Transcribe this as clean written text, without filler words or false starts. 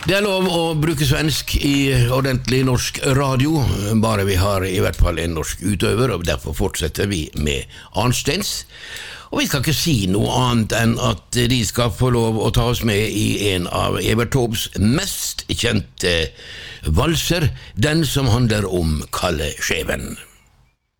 Det lov å bruke svensk i ordentlig norsk radio, bare vi har i hvert fall en norsk utøver, og derfor fortsetter vi med Arnsteins. Og vi skal ikke si noe annet enn at de skal få lov å ta oss med i en av Evert Taubes mest kjente valser, den som handler om Kalle Skjeven.